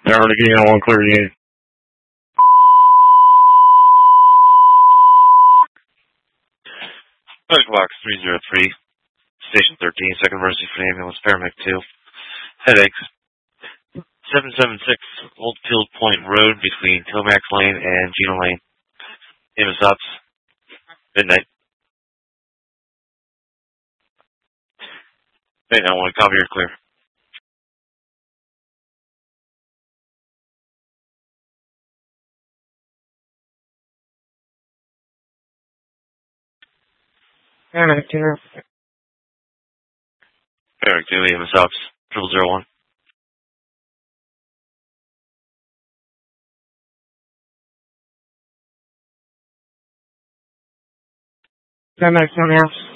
Already getting on one clear unit. Medical box 303, station 13, second emergency for the ambulance, paramedic 2. Headaches. 776 Oldfield Point Road between Tomax Lane and Gino Lane. Name is Ops. Midnight. Hey, I want to copy your clear. Paramedic 2. Paramedic 2, name is Ops. 0001. Paramedic 1 house.